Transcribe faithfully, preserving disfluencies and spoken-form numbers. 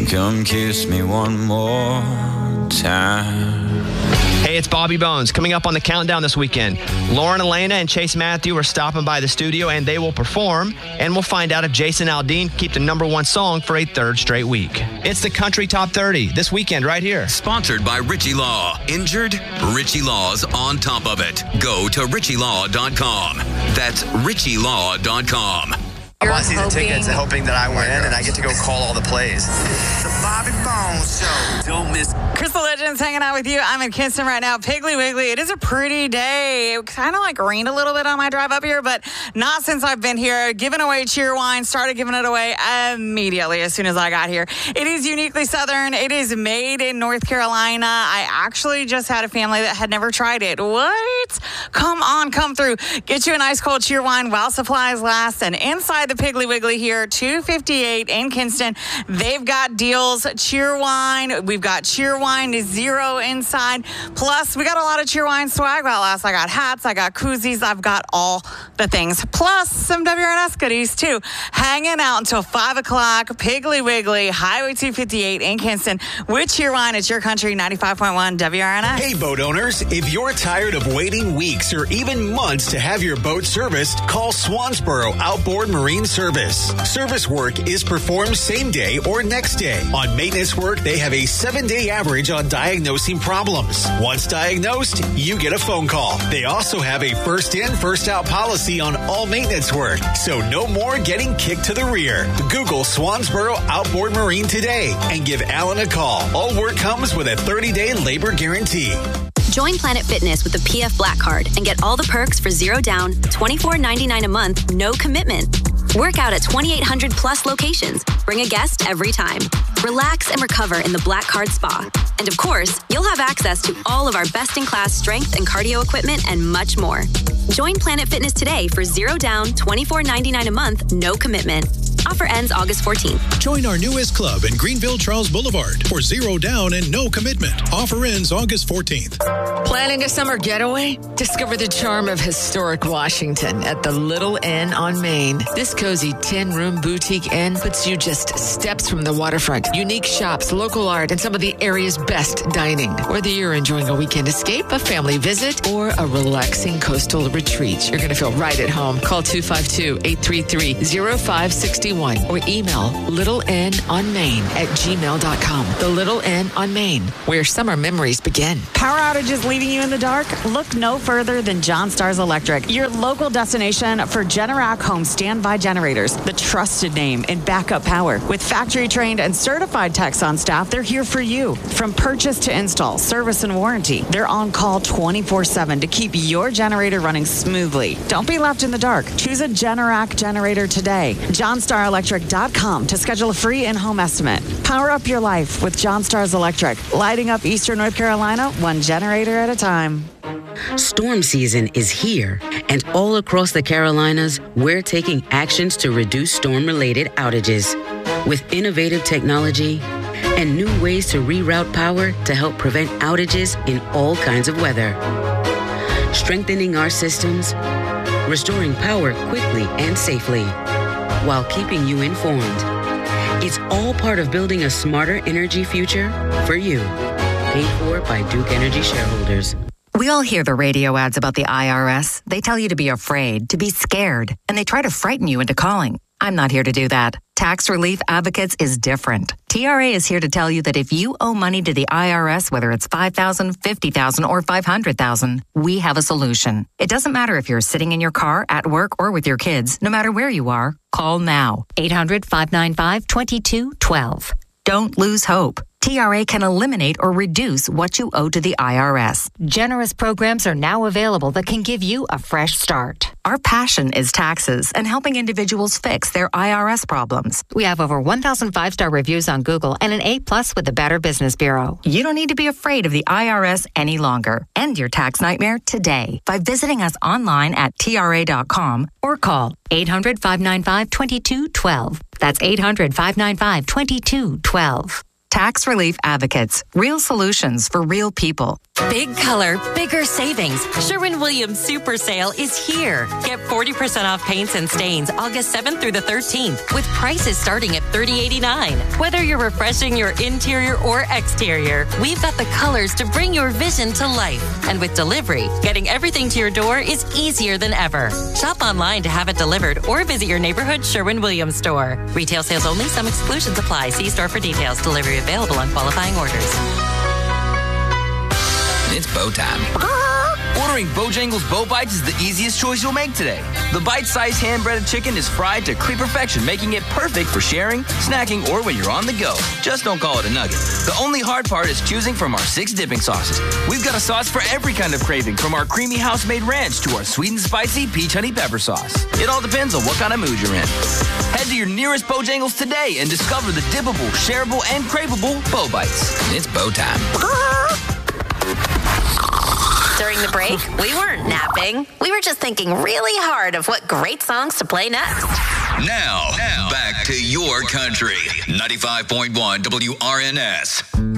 Come kiss me one more time. Hey, it's Bobby Bones. Coming up on the countdown this weekend, Lauren Elena and Chase Matthew are stopping by the studio, and they will perform. And we'll find out if Jason Aldean can keep the number one song for a third straight week. It's the Country Top thirty this weekend right here. Sponsored by Richie Law. Injured? Richie Law's on top of it. Go to richie law dot com. That's richie law dot com. I bought season tickets hoping that I win and I get to go call all the plays. The Bobby Bones Show. Don't miss. Crystal Legends hanging out with you. I'm in Kinston right now. Piggly Wiggly. It is a pretty day. It kind of like rained a little bit on my drive up here, but not since I've been here. Giving away Cheerwine. Started giving it away immediately as soon as I got here. It is uniquely Southern. It is made in North Carolina. I actually just had a family that had never tried it. What? Come on, come through. Get you an ice cold Cheerwine while supplies last. And inside the Piggly Wiggly here, two fifty-eight in Kinston. They've got deals. Cheerwine. We've got Cheerwine Zero inside. Plus, we got a lot of Cheerwine swag while last. I got hats. I got koozies. I've got all the things. Plus, some W R N S goodies, too. Hanging out until five o'clock. Piggly Wiggly, Highway two fifty-eight in Kinston. With Cheerwine, it's your country, ninety-five point one W R N S. Hey, boat owners. If you're tired of waiting weeks or even months to have your boat serviced, call Swansboro Outboard Marine Service. Service work is performed same day or next day. On maintenance work, they have a seven-day average on diagnosing problems. Once diagnosed, you get a phone call. They also have a first in, first out policy on all maintenance work, so no more getting kicked to the rear. Google Swansboro Outboard Marine today and give Alan a call. All work comes with a thirty-day labor guarantee. Join Planet Fitness with the P F Black Card and get all the perks for zero down, twenty-four ninety-nine a month, no commitment. Work out at twenty-eight hundred plus locations. Bring a guest every time. Relax and recover in the Black Card Spa. And of course, you'll have access to all of our best-in-class strength and cardio equipment and much more. Join Planet Fitness today for zero down, twenty-four ninety-nine a month, no commitment. Offer ends August fourteenth. Join our newest club in Greenville, Charles Boulevard for zero down and no commitment. Offer ends August fourteenth. Planning a summer getaway? Discover the charm of historic Washington at the Little Inn on Main. This cozy ten-room boutique inn puts you just steps from the waterfront. Unique shops, local art, and some of the area's best dining. Whether you're enjoying a weekend escape, a family visit, or a relaxing coastal retreat, you're going to feel right at home. Call two five two, eight three three, zero five six one or email little inn on main at gmail dot com. The Little Inn on Main, where summer memories begin. Power outages leaving you in the dark? Look no further than John Stars Electric, your local destination for Generac home standby generators, the trusted name in backup power. With factory-trained and certified techs on staff, they're here for you. From purchase to install, service and warranty, they're on call twenty-four seven to keep your generator running smoothly. Don't be left in the dark. Choose a Generac generator today. john star electric dot com to schedule a free in-home estimate. Power up your life with John Stars Electric, lighting up Eastern North Carolina one generator at a time. Storm season is here, and all across the Carolinas, we're taking actions to reduce storm-related outages. With innovative technology and new ways to reroute power to help prevent outages in all kinds of weather. Strengthening our systems, restoring power quickly and safely, while keeping you informed. It's all part of building a smarter energy future for you. Paid for by Duke Energy shareholders. We all hear the radio ads about the I R S. They tell you to be afraid, to be scared, and they try to frighten you into calling. I'm not here to do that. Tax Relief Advocates is different. T R A is here to tell you that if you owe money to the I R S, whether it's five thousand dollars, fifty thousand dollars, or five hundred thousand dollars, we have a solution. It doesn't matter if you're sitting in your car, at work, or with your kids. No matter where you are, call now. eight hundred, five nine five, two two one two. Don't lose hope. T R A can eliminate or reduce what you owe to the I R S. Generous programs are now available that can give you a fresh start. Our passion is taxes and helping individuals fix their I R S problems. We have over one thousand five-star reviews on Google and an A plus with the Better Business Bureau. You don't need to be afraid of the I R S any longer. End your tax nightmare today by visiting us online at T R A dot com or call eight hundred, five nine five, two two one two. That's eight hundred, five nine five, two two one two. Tax Relief Advocates. Real solutions for real people. Big color, bigger savings. Sherwin-Williams Super Sale is here. Get forty percent off paints and stains August seventh through the thirteenth with prices starting at thirty eighty-nine. Whether you're refreshing your interior or exterior, we've got the colors to bring your vision to life. And with delivery, getting everything to your door is easier than ever. Shop online to have it delivered or visit your neighborhood Sherwin-Williams store. Retail sales only. Some exclusions apply. See store for details. Delivery available on qualifying orders. It's bow time. Ordering Bojangles Bow Bites is the easiest choice you'll make today. The bite-sized hand-breaded chicken is fried to crisp perfection, making it perfect for sharing, snacking, or when you're on the go. Just don't call it a nugget. The only hard part is choosing from our six dipping sauces. We've got a sauce for every kind of craving, from our creamy house-made ranch to our sweet and spicy peach honey pepper sauce. It all depends on what kind of mood you're in. Head to your nearest Bojangles today and discover the dippable, shareable, and craveable Bow Bites. It's bow time. During the break, we weren't napping. We were just thinking really hard of what great songs to play next. Now, now back to your country. ninety-five point one W R N S.